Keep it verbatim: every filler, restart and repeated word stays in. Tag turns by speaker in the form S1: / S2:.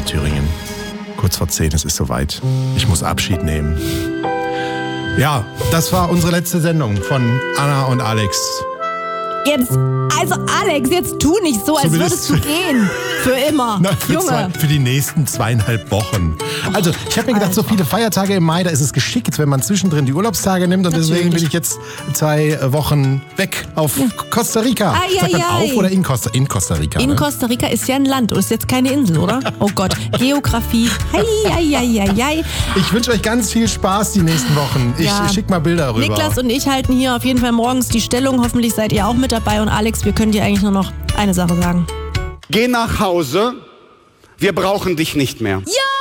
S1: in Thüringen. Kurz vor zehn, es ist soweit. Ich muss Abschied nehmen. Ja, das war unsere letzte Sendung von Anna und Alex.
S2: Jetzt, also Alex, jetzt tu nicht so, als
S1: Zumindest
S2: würdest du gehen. Für immer.
S1: Na, für,
S2: Junge.
S1: zwei, für die nächsten zweieinhalb Wochen. Also, ich habe mir gedacht, so viele Feiertage im Mai, da ist es geschickt, wenn man zwischendrin die Urlaubstage nimmt. Und
S2: Natürlich.
S1: deswegen bin ich jetzt zwei Wochen weg auf Costa Rica.
S2: Ai,
S1: Sagt man
S2: ai, ai.
S1: auf oder in Costa, in Costa Rica?
S2: In
S1: ne?
S2: Costa Rica ist ja ein Land und ist jetzt keine Insel, oder? Oh Gott, Geografie. Hei, hei, hei, hei, hei.
S1: Ich wünsche euch ganz viel Spaß die nächsten Wochen. Ich
S2: Ja.
S1: schicke mal Bilder rüber.
S2: Niklas und ich halten hier auf jeden Fall morgens die Stellung. Hoffentlich seid ihr auch mit dabei. Und Alex, wir können dir eigentlich nur noch eine Sache sagen.
S3: Geh nach Hause, wir brauchen dich nicht mehr.
S2: Ja!